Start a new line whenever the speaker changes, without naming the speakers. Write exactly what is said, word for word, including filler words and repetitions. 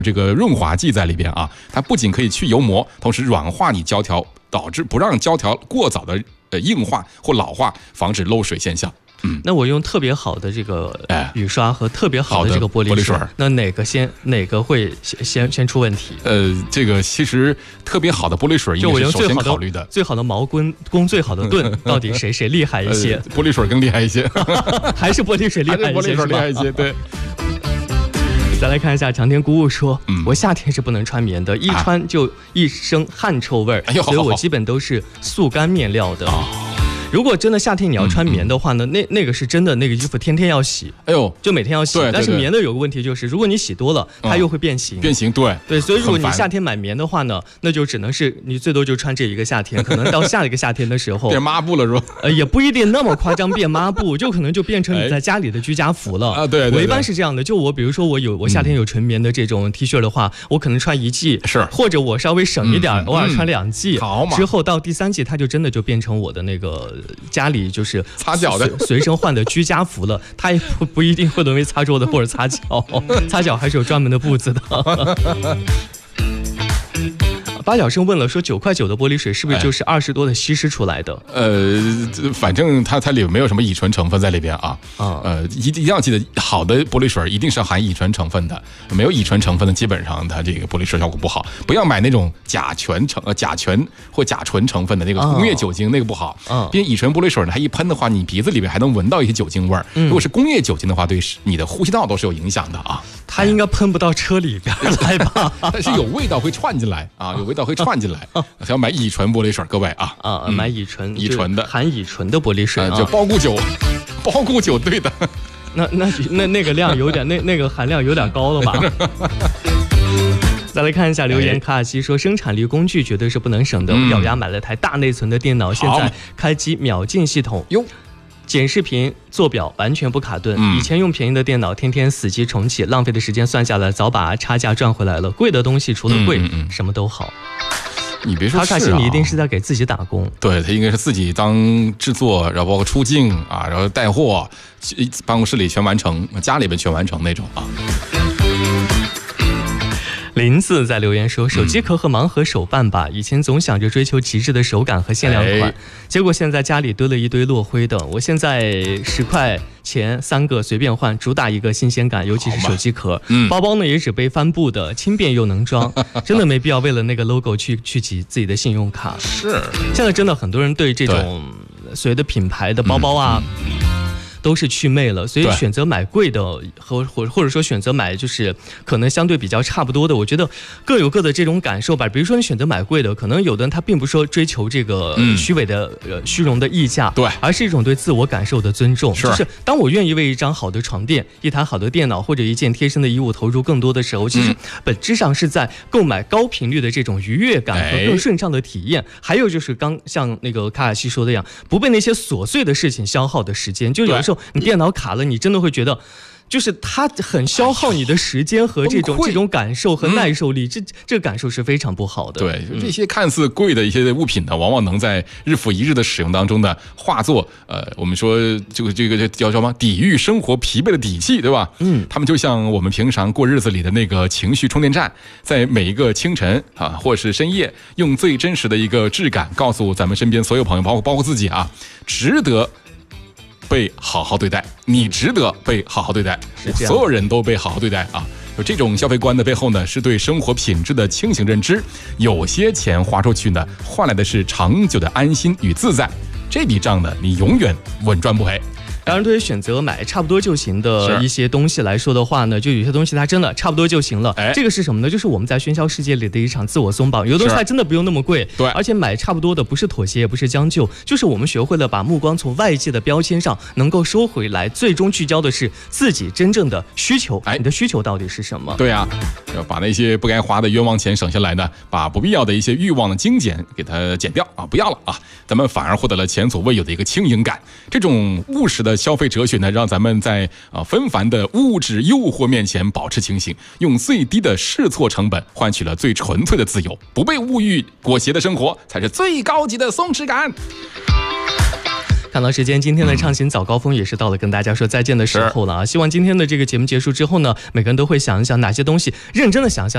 这个润滑剂在里边啊，它不仅可以去油膜，同时软化你胶条，导致不让胶条过早的呃硬化或老化，防止漏水现象。嗯，
那我用特别好的这个雨刷和特别好的这个玻璃 水,
玻璃水
那哪个先哪个会先先先出问题？
呃，这个其实特别好的玻璃水应该是首先考虑的，
最好的毛攻攻最好的盾，到底谁谁厉害一些？
呃、玻璃水更厉害一些，
还是玻璃水厉害一些？
玻璃水厉害一些，对。
再来看一下长天姑姑说、
嗯，
我夏天是不能穿棉的，一穿就一身汗臭味儿、
哎，
所以我基本都是速干面料的。
哦，
如果真的夏天你要穿棉的话呢，嗯、那那个是真的，那个衣服天天要洗，
哎呦，
就每天要洗。
对对对，
但是棉的有个问题就是，如果你洗多了，它又会变形。
嗯、变形，对
对，所以如果你夏天买棉的话呢，那就只能是你最多就穿这一个夏天，可能到下一个夏天的时候
变抹布了是吧？
呃，也不一定那么夸张变抹布，就可能就变成你在家里的居家服了。
啊，对对对，
我一般是这样的，就我比如说我有我夏天有纯棉的这种 T 恤的话，嗯、我可能穿一季，
是，
或者我稍微省一点，嗯、偶尔穿两季，
嗯、好嘛，
之后到第三季它就真的就变成我的那个家里就。就是
擦脚的
随身换的居家服了，它也不不一定会沦为擦桌子或者擦脚，擦脚还是有专门的布子的。八角生问了说，九块九的玻璃水是不是就是二十多的稀释出来的？
呃，反正它它里没有什么乙醇成分在里边啊。
啊，
呃，一一定要记得，好的玻璃水一定是含乙醇成分的，没有乙醇成分的，基本上它这个玻璃水效果不好。不要买那种甲醛成呃甲醛或甲醇成分的那个工业酒精，哦、那个不好。
嗯，
因为乙醇玻璃水呢，它一喷的话，你鼻子里边还能闻到一些酒精味儿。嗯、如果是工业酒精的话，对你的呼吸道都是有影响的啊。
它应该喷不到车里边来吧？
但是有味道会串进来啊，有味道会串进来。要买乙醇玻璃水，各位啊
啊，买乙醇，
乙醇的
含乙醇的玻璃水，
啊、就包谷酒，包谷酒对的。
那那那那个量有点，那那个含量有点高了吧？再来看一下留言，卡尔西说生产力工具绝对是不能省的，我咬牙买了台大内存的电脑，现在开机秒进系统
哟。
剪视频做表完全不卡顿、
嗯、
以前用便宜的电脑天天死机重启，浪费的时间算下来早把差价赚回来了。贵的东西除了贵、嗯嗯、什么都好。
你别说是、啊，
卡卡西你一定是在给自己打工。
对，他应该是自己当制作，然后包括出镜啊，然后带货，办公室里全完成，家里边全完成那种啊。
林子在留言说，手机壳和盲盒手办吧、嗯、以前总想着追求极致的手感和限量款、哎、结果现在家里堆了一堆落灰的。我现在十块钱三个随便换，主打一个新鲜感，尤其是手机壳、嗯、包包呢也只背帆布的，轻便又能装真的没必要为了那个 logo 去去挤自己的信用卡。
是，
现在真的很多人对这种所谓的品牌的包包啊、嗯嗯都是祛魅了，所以选择买贵的和或或者说选择买就是可能相对比较差不多的，我觉得各有各的这种感受吧。比如说你选择买贵的，可能有的人他并不是说追求这个虚伪的、嗯、呃虚荣的溢价，
对，
而是一种对自我感受的尊重。
是，
就是当我愿意为一张好的床垫、一台好的电脑或者一件贴身的衣物投入更多的时候，其实本质上是在购买高频率的这种愉悦感和更顺畅的体验。哎、还有就是刚像那个卡尔西说的一样，不被那些琐碎的事情消耗的时间，就有的时候你电脑卡了，你真的会觉得就是它很消耗你的时间和这种、哎、这种感受和耐受力、嗯、这这个感受是非常不好的。
对，这些看似贵的一些物品呢，往往能在日复一日的使用当中呢，化作呃，我们说这个这个叫什么，抵御生活疲惫的底气，对吧？嗯，他们就像我们平常过日子里的那个情绪充电站，在每一个清晨啊，或是深夜，用最真实的一个质感，告诉咱们身边所有朋友，包括包括自己啊，值得被好好对待，你值得被好好对待，所有人都被好好对待啊！就这种消费观的背后呢，是对生活品质的清醒认知。有些钱花出去呢，换来的是长久的安心与自在，这笔账呢，你永远稳赚不赔。
当然，对于选择买差不多就行的一些东西来说的话呢，就有些东西它真的差不多就行了。哎，这个是什么呢？就是我们在喧嚣世界里的一场自我松绑。有的东西它真的不用那么贵，
对，
而且买差不多的不是妥协，也不是将就，就是我们学会了把目光从外界的标签上能够收回来，最终聚焦的是自己真正的需求。哎，你的需求到底是什么？
对啊，要把那些不该花的冤枉钱省下来呢，把不必要的一些欲望的精简给它减掉啊，不要了啊，咱们反而获得了前所未有的一个轻盈感。这种务实的消费哲学呢，让咱们在啊纷繁的物质诱惑面前保持清醒，用最低的试错成本换取了最纯粹的自由，不被物欲裹挟的生活才是最高级的松弛感。
看到时间，今天的畅行早高峰也是到了跟大家说再见的时候了啊！希望今天的这个节目结束之后呢，每个人都会想一想哪些东西，认真的想一想。